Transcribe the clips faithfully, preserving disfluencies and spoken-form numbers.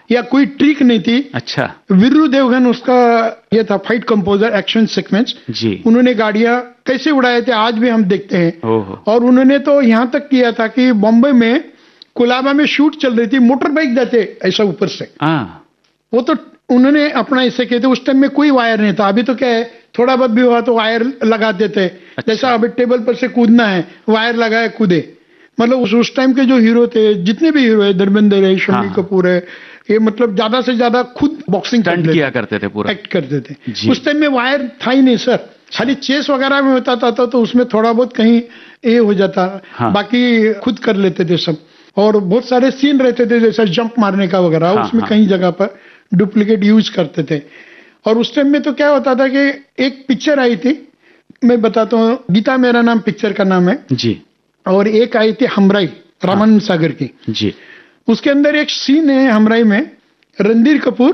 या कोई ट्रिक नहीं थी। अच्छा। वीरू देवगन उसका ये था फाइट कंपोजर, एक्शन सीक्वेंस जी। उन्होंने गाड़ियां कैसे उड़ाए थे आज भी हम देखते हैं। ओहो। और उन्होंने तो यहाँ तक किया था कि बॉम्बे में कोलाबा में शूट चल रही थी, मोटर बाइक जाते ऐसा ऊपर से, हाँ। वो तो उन्होंने अपना ऐसे किए थे। उस टाइम में कोई वायर नहीं था, अभी तो क्या है थोड़ा बहुत भी हुआ तो वायर लगा देते। अच्छा। जैसा अभी टेबल पर से कूदना है, वायर लगाए कूदे। मतलब उस उस टाइम के जो हीरो थे, जितने भी हीरो है, धर्मेंद्र है, शम्मी कपूर है, ये मतलब ज्यादा से ज्यादा खुद बॉक्सिंग किया करते थे, पूरा एक्ट करते थे। उस टाइम में वायर था ही नहीं सर, खाली चेस वगैरह में होता था तो उसमें थोड़ा बहुत कहीं ये हो जाता। हाँ। बाकी खुद कर लेते थे सब। और बहुत सारे सीन रहते थे जैसे जंप मारने का वगैरह। हाँ, उसमें हाँ। कहीं जगह पर डुप्लीकेट यूज करते थे। और उस टाइम में तो क्या होता था कि एक पिक्चर आई थी, मैं बताता हूँ, गीता मेरा नाम पिक्चर का नाम है जी। और एक आई थी हमराई, रामानंद सागर की जी। उसके अंदर एक सीन है हमराई में, रणधीर कपूर,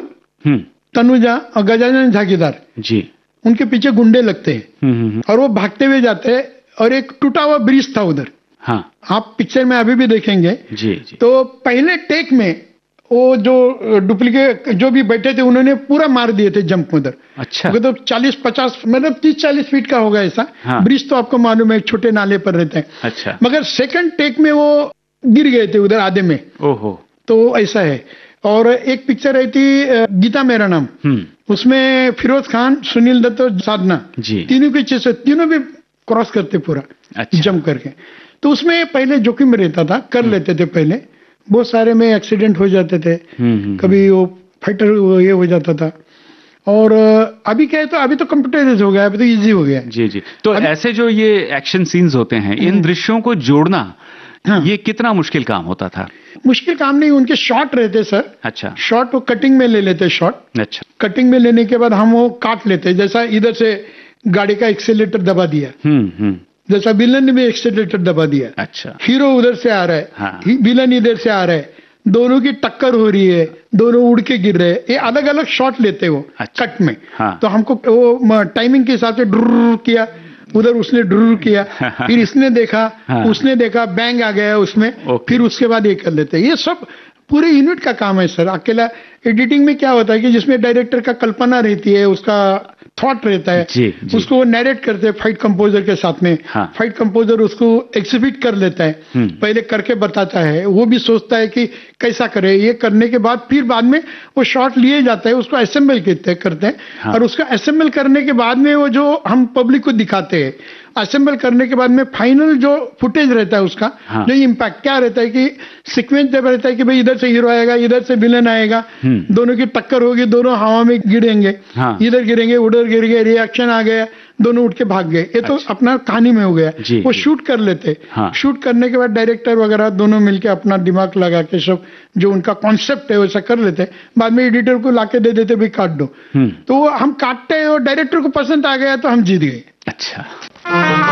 तनुजा और गजानन झागीदार जी, उनके पीछे गुंडे लगते हैं और वो भागते हुए जाते हैं और एक टूटा हुआ ब्रिज था उधर। हाँ। आप पिक्चर में अभी भी देखेंगे जी, जी। तो पहले टेक में वो जो डुप्लीकेट जो भी बैठे थे उन्होंने पूरा मार दिए थे जंप उधर। अच्छा। तो चालीस पचास मतलब तीस चालीस फीट का होगा ऐसा। हाँ। ब्रिज तो आपको मालूम है छोटे नाले पर रहते हैं। अच्छा। मगर सेकंड टेक में वो गिर गए थे उधर आधे में। ओहो। तो ऐसा है। और एक पिक्चर आई थी गीता मेरा नाम, उसमें फिरोज खान, सुनील दत्त और साधना जी, तीनों के चेस तीनों भी क्रॉस करते पूरा। अच्छा। जंप करके। तो उसमें पहले जोखिम रहता था, कर लेते थे पहले, बहुत सारे में एक्सीडेंट हो जाते थे, कभी वो फाइटर ये हो जाता था। और अभी क्या है तो अभी तो कंप्यूटराइज हो गया, अभी तो इजी हो गया जी जी। तो ऐसे जो ये एक्शन सीन्स होते हैं, इन दृश्यों को जोड़ना, हाँ। ये कितना मुश्किल काम होता था? मुश्किल काम नहीं, उनके शॉट रहते सर। अच्छा। शॉट वो कटिंग में ले लेते शॉट। अच्छा। कटिंग में लेने के बाद हम वो काट लेते, जैसा इधर से गाड़ी का एक्सीलेटर दबा दिया, हम्म हम्म जैसा विलन ने भी एक्सीलेटर दबा दिया। अच्छा। हीरो उधर से आ रहा है, हाँ। विलन इधर से आ रहा है, दोनों की टक्कर हो रही है, दोनों उड़ के गिर रहे हैं, ये अलग अलग शॉट लेते वो। अच्छा। कट में। हाँ। तो हमको वो टाइमिंग के हिसाब से ड्रुर किया, उधर उसने ड्रुर किया, फिर इसने देखा, हाँ। उसने देखा, बैंग आ गया उसमें, फिर उसके बाद ये कर लेते। ये सब पूरे यूनिट का काम है सर। अकेला एडिटिंग में क्या होता है कि जिसमें डायरेक्टर का कल्पना रहती है, उसका थॉट रहता है, जी, जी। उसको वो नैरेट करते हैं फाइट कंपोजर के साथ में। हाँ। फाइट कंपोजर उसको एग्जीबिट कर लेता है, पहले करके बताता है, वो भी सोचता है कि कैसा करे। ये करने के बाद फिर बाद में वो शॉट लिए जाता है, उसको असेंबल करते हैं। हाँ। और उसका असेंबल करने के बाद में वो जो हम पब्लिक को दिखाते हैं, असेंबल करने के बाद में फाइनल जो फुटेज रहता है उसका, हाँ। जो इम्पैक्ट क्या रहता है कि सीक्वेंस जब रहता है कि भाई इधर से हीरो आएगा, इधर से विलन आएगा, दोनों की टक्कर होगी, दोनों हवा में गिरेंगे, हाँ। इधर गिरेंगे, उधर गिर गए, रिएक्शन आ गया, दोनों उठ के भाग गए। ये तो अच्छा। अपना कहानी में हो गया। जी, वो जी। शूट कर लेते, हाँ। शूट करने के बाद डायरेक्टर वगैरह दोनों मिलके अपना दिमाग लगा के सब जो उनका कॉन्सेप्ट है वैसा कर लेते, बाद में एडिटर को लाके दे देते भाई काट दो। तो हम काटते हैं और डायरेक्टर को पसंद आ गया तो हम जीत गए। अच्छा।